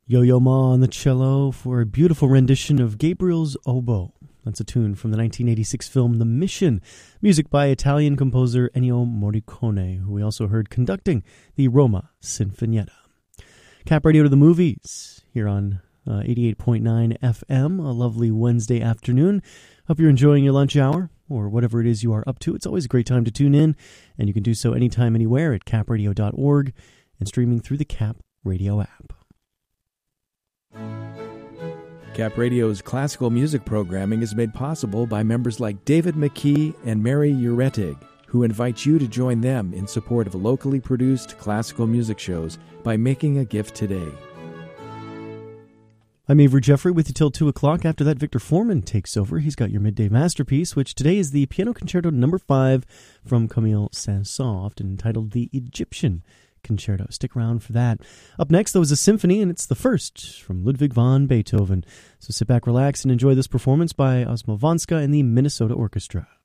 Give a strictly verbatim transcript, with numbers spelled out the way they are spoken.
Yo-Yo Ma on the cello for a beautiful rendition of Gabriel's Oboe. That's a tune from the nineteen eighty-six film The Mission, music by Italian composer Ennio Morricone, who we also heard conducting the Roma Sinfonietta. Cap Radio to the Movies here on uh, eighty-eight point nine F M, a lovely Wednesday afternoon. Hope you're enjoying your lunch hour or whatever it is you are up to. It's always a great time to tune in, and you can do so anytime, anywhere at cap radio dot org and streaming through the Cap Radio app. Cap Radio's classical music programming is made possible by members like David McKee and Mary Uretig, who invite you to join them in support of locally produced classical music shows by making a gift today. I'm Avery Jeffrey with you till two o'clock. After that, Victor Foreman takes over. He's got your midday masterpiece, which today is the Piano Concerto number five from Camille Saint-Saëns, often entitled The Egyptian Concerto. Stick around for that. Up next, though, is a symphony, and it's the first from Ludwig van Beethoven. So sit back, relax, and enjoy this performance by Osmo Vanska and the Minnesota Orchestra.